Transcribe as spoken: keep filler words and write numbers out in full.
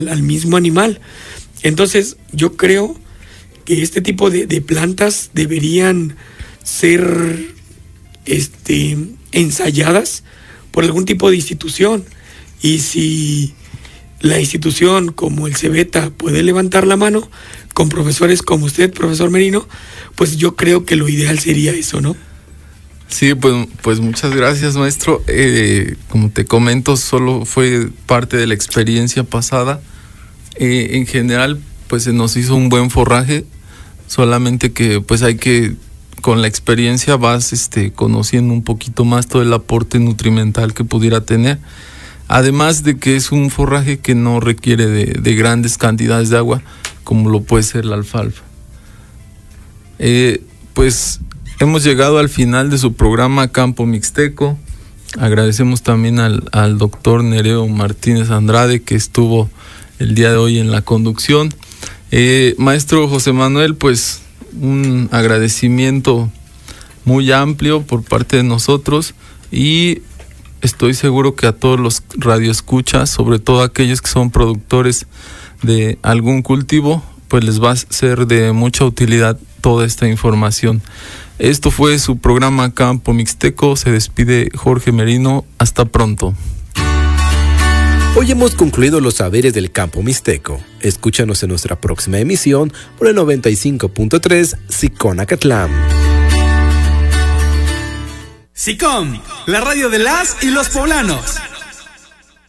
al mismo animal. Entonces yo creo que este tipo de, de plantas deberían ser este, ensayadas por algún tipo de institución, y si la institución como el CEBETA puede levantar la mano con profesores como usted, profesor Merino, pues yo creo que lo ideal sería eso, ¿no? Sí, pues, pues muchas gracias, maestro. Eh, como te comento, solo fue parte de la experiencia pasada. Eh, en general, pues se nos hizo un buen forraje, solamente que pues hay que, con la experiencia vas este, conociendo un poquito más todo el aporte nutrimental que pudiera tener. Además de que es un forraje que no requiere de, de grandes cantidades de agua, como lo puede ser la alfalfa. Eh, pues hemos llegado al final de su programa Campo Mixteco. Agradecemos también al, al doctor Nereo Martínez Andrade, que estuvo el día de hoy en la conducción. Eh, maestro José Manuel, pues un agradecimiento muy amplio por parte de nosotros, y estoy seguro que a todos los radioescuchas, sobre todo aquellos que son productores de algún cultivo, pues les va a ser de mucha utilidad toda esta información. Esto fue su programa Campo Mixteco. Se despide Jorge Merino. Hasta pronto. Hoy hemos concluido los saberes del Campo Mixteco. Escúchanos en nuestra próxima emisión por el noventa y cinco punto tres SICOM Acatlán. SICOM, la radio de las y los poblanos.